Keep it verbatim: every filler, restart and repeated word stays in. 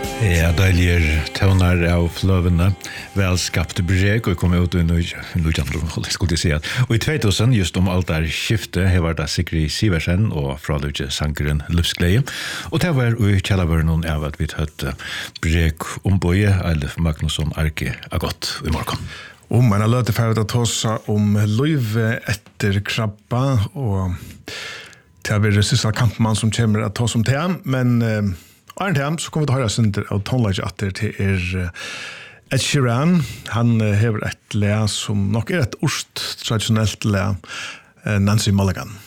Ja, deilige tøvner av fløvene, velskapte brek, og kom ut i nøyjandro, skulle jeg si at. Og i tvåtusen, just om alt er skiftet, her var det Sigrid Siversen og fralutje sankeren Lufsgleie. Og det var i kjellavørnen av at vi høtte brek om bøye, Eilif Magnusson Arke er godt i morgen. Om man har løte ferdig å ta seg om løyve etter krabba, og det er Sissel Kampmann som kommer å ta som til, men Arne Tham, så kommer vi til å høre synder av tonelage at det er Ed Sheeran. Han hever et le som nok er et orst tradisjonelt le, Nancy Mulligan.